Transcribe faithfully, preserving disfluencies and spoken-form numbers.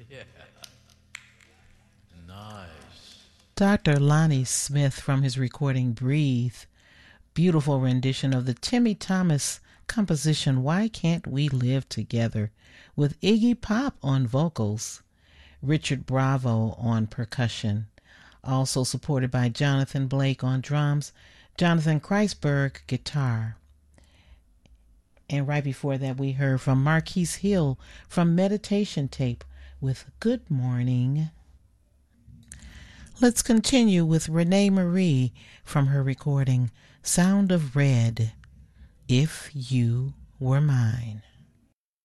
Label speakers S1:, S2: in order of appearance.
S1: Yeah, nice.
S2: doctor Lonnie Smith from his recording Breathe. Beautiful rendition of the Timmy Thomas composition Why Can't We Live Together with Iggy Pop on vocals, Richard Bravo on percussion, also supported by Jonathan Blake on drums, Jonathan Kreisberg guitar. And right before that we heard from Marquise Hill from Meditation Tape with Good Morning. Let's continue with Renee Marie from her recording Sound of Red, If You Were Mine.